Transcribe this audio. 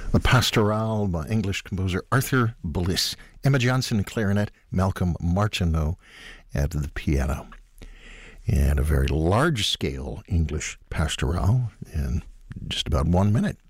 The Pastoral by English composer Arthur Bliss. Emma Johnson, clarinet. Malcolm Martineau at the piano. And a very large-scale English pastoral in just about 1 minute.